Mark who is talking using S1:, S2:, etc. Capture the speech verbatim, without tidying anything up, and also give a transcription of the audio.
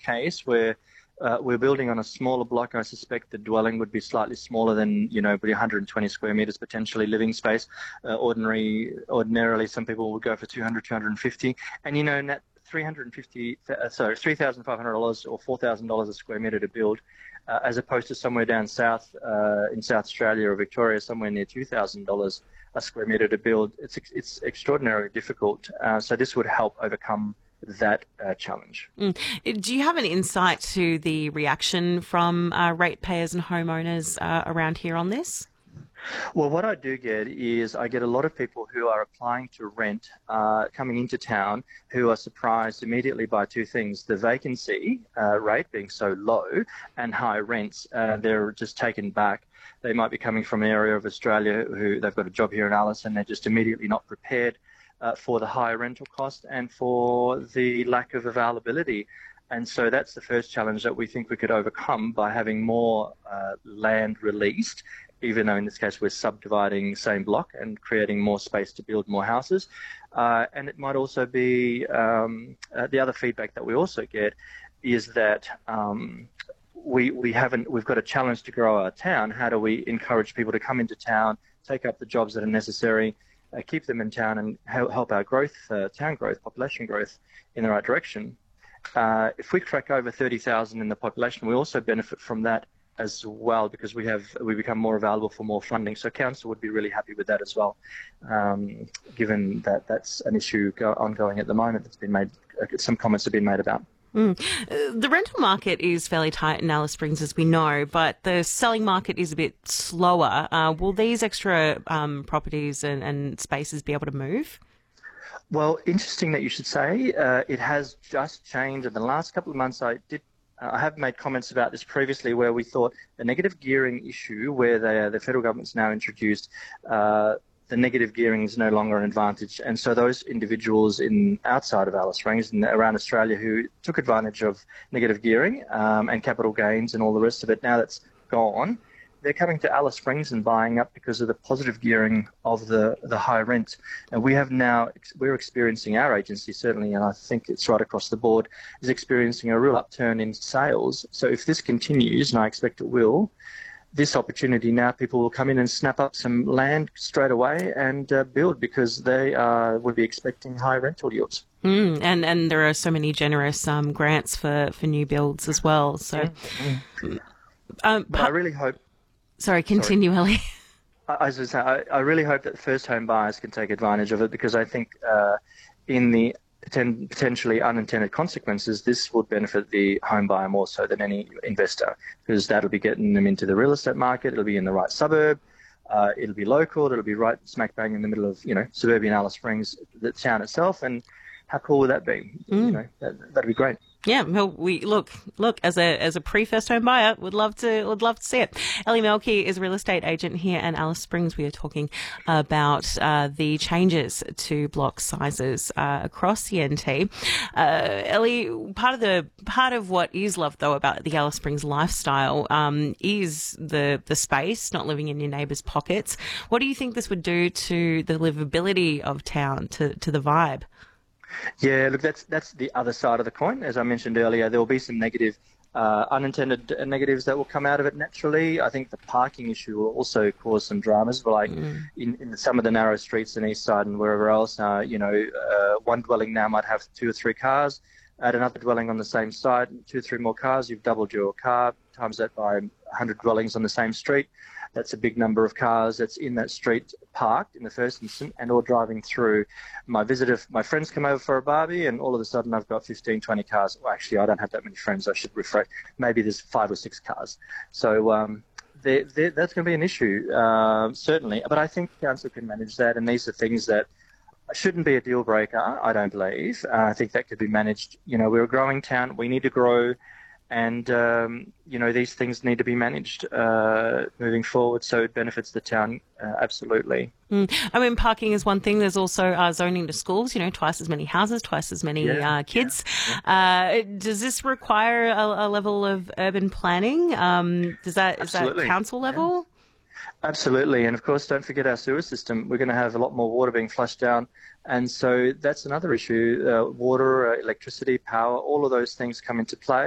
S1: case where uh, we're building on a smaller block, I suspect the dwelling would be slightly smaller than, you know, one hundred twenty square meters potentially living space. Uh, ordinary, ordinarily, some people would go for two hundred, two hundred fifty. And, you know, in that three hundred fifty, uh, sorry, three thousand five hundred dollars or four thousand dollars a square meter to build, uh, as opposed to somewhere down south uh, in South Australia or Victoria, somewhere near two thousand dollars a square meter to build. It's it's extraordinarily difficult. Uh, so this would help overcome that uh, challenge.
S2: Mm. Do you have an insight to the reaction from uh, ratepayers and homeowners uh, around here on this?
S1: Well, what I do get is I get a lot of people who are applying to rent uh, coming into town who are surprised immediately by two things: the vacancy uh, rate being so low and high rents. Uh, they're just taken back. They might be coming from an area of Australia who they've got a job here in Alice and they're just immediately not prepared uh, for the higher rental cost and for the lack of availability. And so that's the first challenge that we think we could overcome by having more uh, land released, even though in this case we're subdividing the same block and creating more space to build more houses. Uh, and it might also be, um, uh, the other feedback that we also get is that um, we, we haven't, we've got a challenge to grow our town. How do we encourage people to come into town, take up the jobs that are necessary, uh, keep them in town and help, help our growth, uh, town growth, population growth in the right direction? Uh, if we crack over thirty thousand in the population, we also benefit from that as well because we have we become more available for more funding. So council would be really happy with that as well, um, given that that's an issue go- ongoing at the moment. That's been made. Uh, some comments have been made about.
S2: Mm. Uh, the rental market is fairly tight in Alice Springs, as we know, but the selling market is a bit slower. Uh, will these extra um, properties and, and spaces be able to move?
S1: Well, interesting that you should say. Uh, it has just changed in the last couple of months. I did. Uh, I have made comments about this previously, where we thought the negative gearing issue, where they, the federal government's now introduced, uh, the negative gearing is no longer an advantage, and so those individuals in outside of Alice Springs and around Australia who took advantage of negative gearing um, and capital gains and all the rest of it, now that's gone. They're coming to Alice Springs and buying up because of the positive gearing of the, the high rent. And we have now, we're experiencing, our agency certainly, and I think it's right across the board, is experiencing a real upturn in sales. So if this continues, and I expect it will, this opportunity now, people will come in and snap up some land straight away and uh, build because they uh, would be expecting high rental yields.
S2: Mm, and, and there are so many generous um, grants for, for new builds as well. So,
S1: mm-hmm.
S2: um,
S1: but I really hope...
S2: Sorry, continue, Ellie.
S1: I, I, was just, I, I really hope that first home buyers can take advantage of it because I think uh, in the poten- potentially unintended consequences, this will benefit the home buyer more so than any investor because that'll be getting them into the real estate market. It'll be in the right suburb. Uh, it'll be local. It'll be right smack bang in the middle of, you know, suburban Alice Springs, the town itself. And how cool would that be? Mm. You know, that, that'd be great.
S2: Yeah, well, we look look as a as a pre first home buyer, would love to would love to see it. Ellie Melky is a real estate agent here in Alice Springs. We are talking about uh, the changes to block sizes uh, across the N T. Uh, Ellie, part of the part of what is loved though about the Alice Springs lifestyle um, is the the space, not living in your neighbours' pockets. What do you think this would do to the livability of town, to to the vibe?
S1: Yeah, look, that's that's the other side of the coin. As I mentioned earlier, there will be some negative, uh, unintended negatives that will come out of it naturally. I think the parking issue will also cause some dramas, like mm. in, in some of the narrow streets in East Side and wherever else. Uh, you know, uh, one dwelling now might have two or three cars. At another dwelling on the same site, two or three more cars. You've doubled your car, times that by one hundred dwellings on the same street. That's a big number of cars that's in that street parked in the first instance and all driving through. My visitor, my friends come over for a barbie and all of a sudden I've got fifteen, twenty cars. Well, actually, I don't have that many friends. I should rephrase. Maybe there's five or six cars. So um, they're, they're, that's going to be an issue, uh, certainly. But I think council can manage that, and these are things that shouldn't be a deal breaker, I don't believe. Uh, I think that could be managed. You know, we're a growing town. We need to grow. And, um, you know, these things need to be managed uh, moving forward so it benefits the town, uh, absolutely.
S2: Mm. I mean, parking is one thing. There's also uh, zoning to schools, you know, twice as many houses, twice as many
S1: yeah,
S2: uh, kids.
S1: Yeah.
S2: Uh, does this require a, a level of urban planning? Um, does that, is that council level?
S1: Yeah. Absolutely. And, of course, don't forget our sewer system. We're going to have a lot more water being flushed down. And so that's another issue. Uh, water, uh, electricity, power, all of those things come into play.